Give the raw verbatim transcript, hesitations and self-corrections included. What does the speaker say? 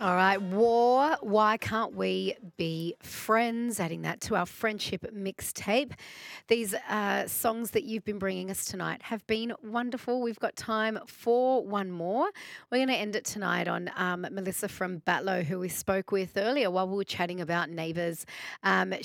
All right, War, Why Can't We Be Friends? Adding that to our friendship mixtape. These uh, songs that you've been bringing us tonight have been wonderful. We've got time for one more. We're going to end it tonight on um, Melissa from Batlow, who we spoke with earlier while we were chatting about Neighbours. Um,